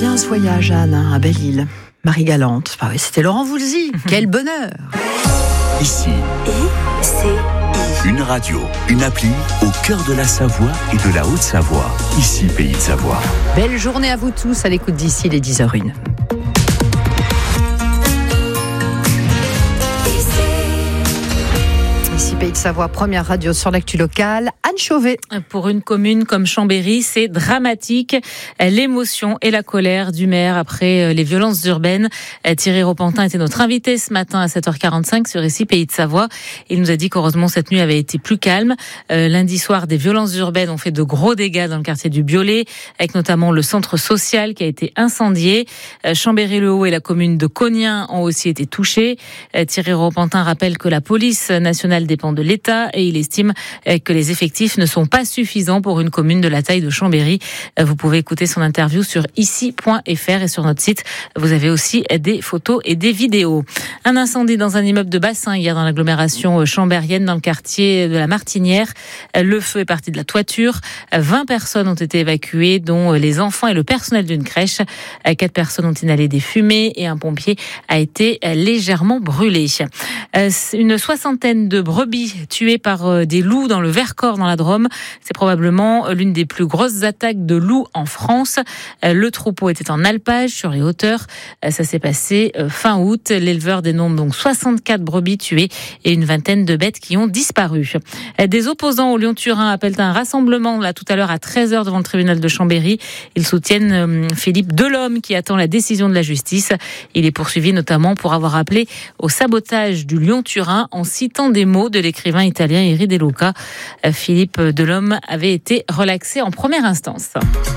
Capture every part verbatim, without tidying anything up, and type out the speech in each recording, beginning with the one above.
bien ce voyage, Anne, à Belle-Île. Marie-Galante. Bah oui, c'était Laurent Voulzy. Quel bonheur. Ici. I C I. Une radio, une appli au cœur de la Savoie et de la Haute-Savoie. Ici, Pays de Savoie. Belle journée à vous tous à l'écoute d'ici les dix heures une. Ici Pays de Savoie, première radio sur l'actu locale. Anne Chauvet. Pour une commune comme Chambéry, c'est dramatique. L'émotion et la colère du maire après les violences urbaines. Thierry Repentin était notre invité ce matin à sept heures quarante-cinq sur Ici Pays de Savoie. Il nous a dit qu'heureusement cette nuit avait été plus calme. Euh, lundi soir, des violences urbaines ont fait de gros dégâts dans le quartier du Biolay, avec notamment le centre social qui a été incendié. Euh, Chambéry-le-Haut et la commune de Cognien ont aussi été touchés. Euh, Thierry Repentin rappelle que la police nationale dépend de l'État et il estime que les effectifs ne sont pas suffisants pour une commune de la taille de Chambéry. Vous pouvez écouter son interview sur ici point f r et sur notre site, vous avez aussi des photos et des vidéos. Un incendie dans un immeuble de bassin hier dans l'agglomération chambérienne, dans le quartier de la Martinière. Le feu est parti de la toiture. vingt personnes ont été évacuées, dont les enfants et le personnel d'une crèche. quatre personnes ont inhalé des fumées et un pompier a été légèrement brûlé. Une soixantaine de brebis tuées par des loups dans le Vercors dans la Drôme. C'est probablement l'une des plus grosses attaques de loups en France. Le troupeau était en alpage sur les hauteurs. Ça s'est passé fin août. L'éleveur dénombre donc soixante-quatre brebis tuées et une vingtaine de bêtes qui ont disparu. Des opposants au Lyon-Turin appellent un rassemblement là tout à l'heure à treize heures devant le tribunal de Chambéry. Ils soutiennent Philippe Delhomme qui attend la décision de la justice. Il est poursuivi notamment pour avoir appelé au sabotage du Lyon-Turin en citant des mots de l'écrivain italien Eri De Luca. Philippe Delhomme avait été relaxé en première instance.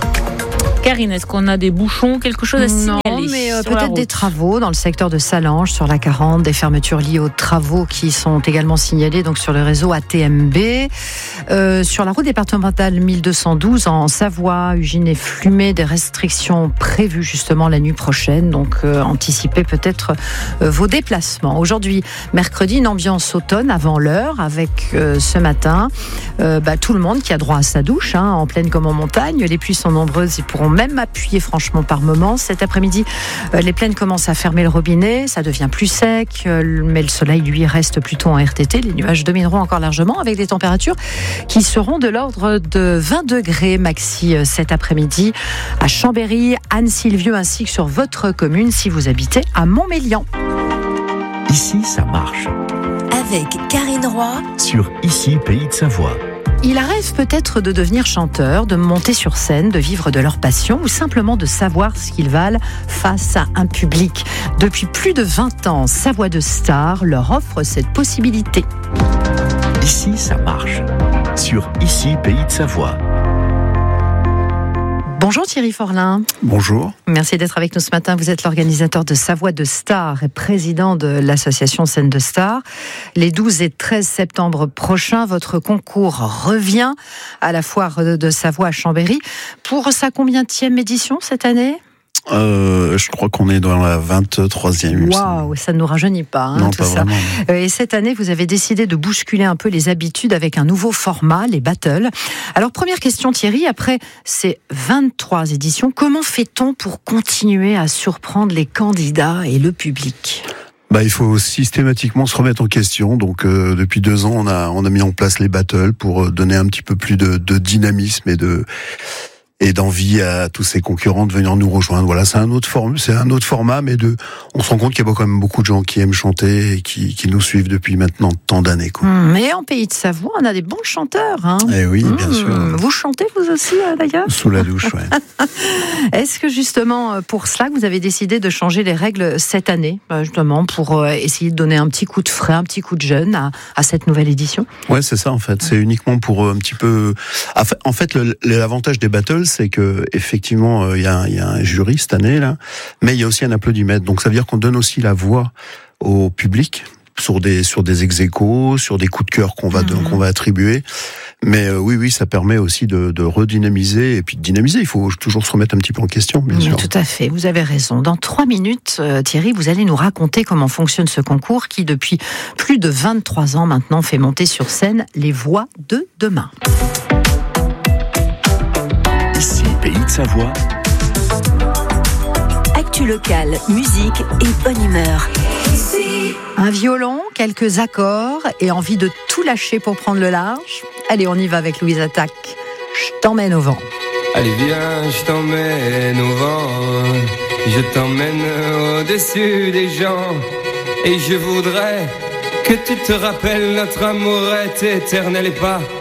Karine, est-ce qu'on a des bouchons, quelque chose à signaler? Non, mais euh, peut-être des travaux dans le secteur de Salange, sur la quarante, des fermetures liées aux travaux qui sont également signalées donc sur le réseau A T M B. Euh, sur la route départementale mille deux cent douze en Savoie, Ugine et Flumet, des restrictions prévues justement la nuit prochaine, donc euh, anticipez peut-être euh, vos déplacements. Aujourd'hui, mercredi, une ambiance automne avant l'heure, avec euh, ce matin euh, bah, tout le monde qui a droit à sa douche, hein, en plaine comme en montagne. Les pluies sont nombreuses, ils pourront même appuyer franchement par moments. Cet après-midi, euh, les plaines commencent à fermer le robinet, ça devient plus sec, euh, mais le soleil, lui, reste plutôt en R T T. Les nuages domineront encore largement avec des températures qui seront de l'ordre de vingt degrés maxi euh, cet après-midi à Chambéry, Anne-Sylvieux, ainsi que sur votre commune si vous habitez à Montmélian. Ici, ça marche. Avec Karine Roy sur Ici, Pays de Savoie. Il rêve peut-être de devenir chanteur, de monter sur scène, de vivre de leur passion ou simplement de savoir ce qu'ils valent face à un public. Depuis plus de vingt ans, Sa Voix de Star leur offre cette possibilité. Ici, ça marche. Sur Ici, Pays de Savoie. Bonjour Thierry Forlin. Bonjour. Merci d'être avec nous ce matin. Vous êtes l'organisateur de Sa Voix de Star et président de l'association Scène de Star. Les douze et treize septembre prochains, votre concours revient à la foire de Savoie à Chambéry. Pour sa combienième édition cette année ? Euh, je crois qu'on est dans la vingt-troisième. Waouh, ça ne nous rajeunit pas, hein, non, tout pas ça. Vraiment, et cette année, vous avez décidé de bousculer un peu les habitudes avec un nouveau format, les battles. Alors, première question, Thierry, après ces vingt-trois éditions, comment fait-on pour continuer à surprendre les candidats et le public ? Bah, il faut systématiquement se remettre en question. Donc, euh, depuis deux ans, on a on a mis en place les battles pour donner un petit peu plus de, de dynamisme et de et d'envie à tous ces concurrents de venir nous rejoindre. Voilà, c'est un autre form, c'est un autre format, mais de, on se rend compte qu'il y a quand même beaucoup de gens qui aiment chanter et qui, qui nous suivent depuis maintenant tant d'années, quoi. Mmh, mais en Pays de Savoie, on a des bons chanteurs, hein. Eh oui, bien mmh, sûr. Vous chantez vous aussi, d'ailleurs ? Sous la douche, ouais. Est-ce que justement, pour cela, vous avez décidé de changer les règles cette année, justement, pour essayer de donner un petit coup de frais, un petit coup de jeune à, à cette nouvelle édition ? Ouais, c'est ça, en fait. C'est uniquement pour un petit peu, en fait, le, l'avantage des battles, c'est que effectivement il y a, y a un jury cette année là, mais il y a aussi un applaudimètre. Donc ça veut dire qu'on donne aussi la voix au public sur des sur des ex-aequo, sur des coups de cœur qu'on va mmh. qu'on va attribuer. Mais euh, oui oui, ça permet aussi de, de redynamiser et puis de dynamiser. Il faut toujours se remettre un petit peu en question, bien mmh, sûr. Tout à fait. Vous avez raison. Dans trois minutes, euh, Thierry, vous allez nous raconter comment fonctionne ce concours qui, depuis plus de vingt-trois ans maintenant, fait monter sur scène les voix de demain. Ici, Pays de Savoie, Actu locale, musique et bonne humeur. Un violon, quelques accords et envie de tout lâcher pour prendre le large. Allez, on y va avec Louise Attaque. Je t'emmène au vent. Allez viens, je t'emmène au vent. Je t'emmène au-dessus des gens. Et je voudrais que tu te rappelles, notre amour est éternel et pas